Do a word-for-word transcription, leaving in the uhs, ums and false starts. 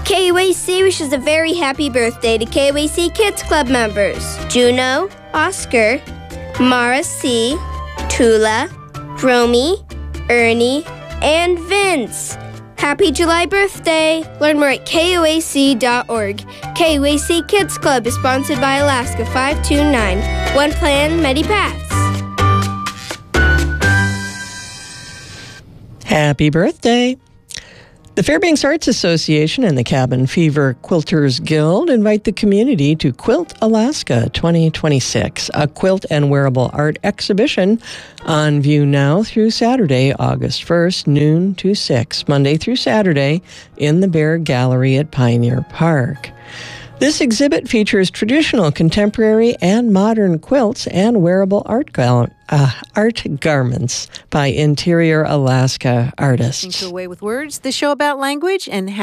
K U A C wishes a very happy birthday to K U A C Kids Club members Juno, Oscar, Mara C, Tula, Romy, Ernie, and Vince. Happy July birthday! Learn more at K U A C dot org. K U A C Kids Club is sponsored by Alaska five two nine. One plan, many paths. Happy birthday! The Fairbanks Arts Association and the Cabin Fever Quilters Guild invite the community to Quilt Alaska twenty twenty-six, a quilt and wearable art exhibition on view now through Saturday, August first, noon to six, Monday through Saturday, in the Bear Gallery at Pioneer Park. This exhibit features traditional, contemporary, and modern quilts and wearable art, gal- uh, art garments by Interior Alaska artists. Away with Words, the show about language and how